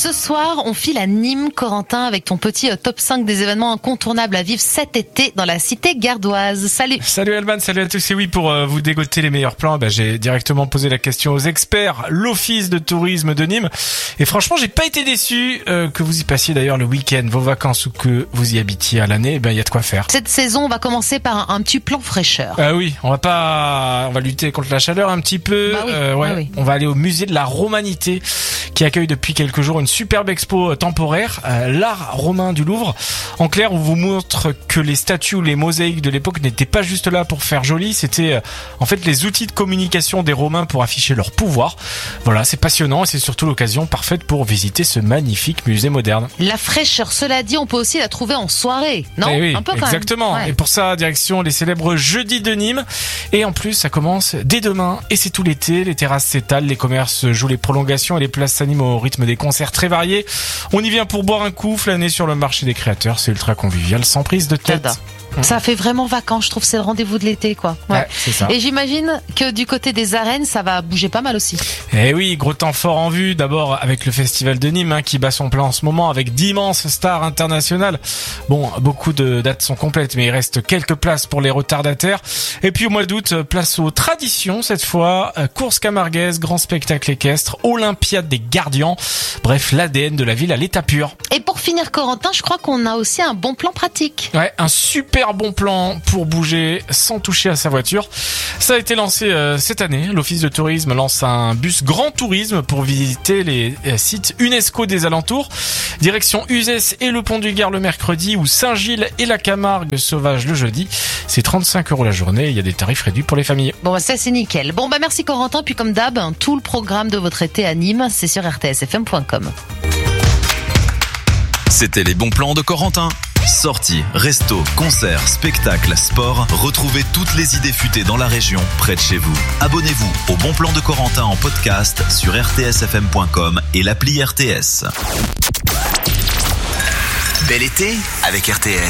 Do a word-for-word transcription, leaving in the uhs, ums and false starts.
Ce soir, on file à Nîmes, Corentin, avec ton petit top cinq des événements incontournables à vivre cet été dans la cité gardoise. Salut. Salut Alban, salut à tous. Et oui, pour euh, vous dégoter les meilleurs plans, bah, j'ai directement posé la question aux experts, l'Office de tourisme de Nîmes. Et franchement, j'ai pas été déçu euh, que vous y passiez d'ailleurs le week-end, vos vacances ou que vous y habitiez à l'année. Ben, il y a de quoi faire. Cette saison, on va commencer par un, un petit plan fraîcheur. Ah oui, on va pas, on va lutter contre la chaleur un petit peu. Bah oui, euh, ouais, bah oui. On va aller au musée de la Romanité, qui accueille depuis quelques jours une superbe expo temporaire, euh, l'art romain du Louvre. En clair, on vous montre que les statues ou les mosaïques de l'époque n'étaient pas juste là pour faire joli, c'était euh, en fait les outils de communication des Romains pour afficher leur pouvoir. Voilà, c'est passionnant et c'est surtout l'occasion parfaite pour visiter ce magnifique musée moderne. La fraîcheur, cela dit, on peut aussi la trouver en soirée, non? Eh oui, Un peu quand exactement. même. Ouais. Et pour ça, direction les célèbres jeudis de Nîmes. Et en plus, ça commence dès demain et c'est tout l'été. Les terrasses s'étalent, les commerces jouent les prolongations et les places s'animent au rythme des concerts très variés. On y vient pour boire un coup, flâner sur le marché des créateurs. C'est ultra convivial, sans prise de tête. J'adore. Ça fait vraiment vacances, je trouve, c'est le rendez-vous de l'été, quoi. Ouais. Ouais, c'est ça. Et j'imagine que du côté des arènes, ça va bouger pas mal aussi. Eh oui, gros temps fort en vue. D'abord avec le festival de Nîmes hein, qui bat son plein en ce moment avec d'immenses stars internationales. Bon, beaucoup de dates sont complètes, mais il reste quelques places pour les retardataires. Et puis au mois d'août, place aux traditions cette fois. Course camarguaise, grand spectacle équestre, Olympiade des Gardians. Bref, l'A D N de la ville à l'état pur. Et pour finir, Corentin, je crois qu'on a aussi un bon plan pratique. Ouais, un super bon plan pour bouger sans toucher à sa voiture. Ça a été lancé euh, cette année. L'Office de tourisme lance un bus Grand Tourisme pour visiter les euh, sites UNESCO des alentours. Direction Uzès et le Pont du Gard le mercredi ou Saint-Gilles et la Camargue sauvage le jeudi. C'est trente-cinq euros la journée. Il y a des tarifs réduits pour les familles. Bon, bah, ça c'est nickel. Bon, bah merci Corentin. Puis comme d'hab, hein, tout le programme de votre été à Nîmes, c'est sur r t s f m point com. C'était les bons plans de Corentin. Sorties, restos, concerts, spectacles, sport. Retrouvez toutes les idées futées dans la région, près de chez vous. Abonnez-vous au Bon Plan de Corentin en podcast sur r t s f m point com et l'appli R T S. Bel été avec R T S.